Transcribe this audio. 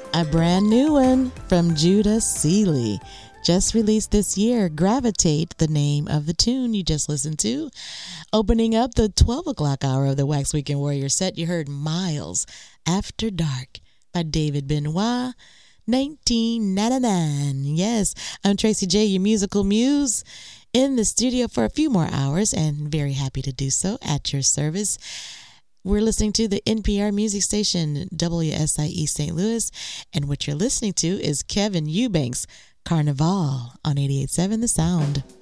A brand new one from Judah Seeley. Just released this year, Gravitate, the name of the tune you just listened to. Opening up the 12 o'clock hour of the Wax Weekend Warrior set, you heard Miles, After Dark by David Benoit, 1999. Yes, I'm Tracy J, your musical muse, in the studio for a few more hours, and very happy to do so at your service. We're listening to the NPR music station, WSIE St. Louis, and what you're listening to is Kevin Eubanks' Carnival on 88.7 The Sound.